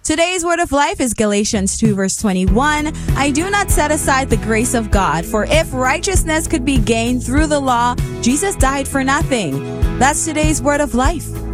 Today's word of life is Galatians 2 verse 21. I do not set aside the grace of God, for if righteousness could be gained through the law, Jesus died for nothing. That's today's word of life.